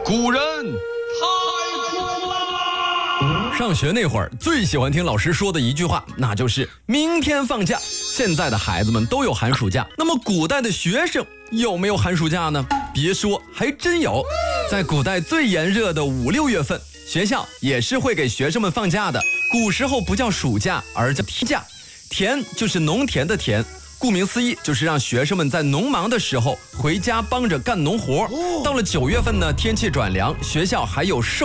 古人太苦了。 上学那会儿最喜欢听老师说的一句话，那就是明天放假。现在的孩子们都有寒暑假，那么古代的学生有没有寒暑假呢？别说，还真有。在古代最炎热的5、6月份，学校也是会给学生们放假的。古时候不叫暑假，而叫田假。田就是农田的田，顾名思义，就是让学生们在农忙的时候回家帮着干农活。到了9月份呢，天气转凉，学校还有授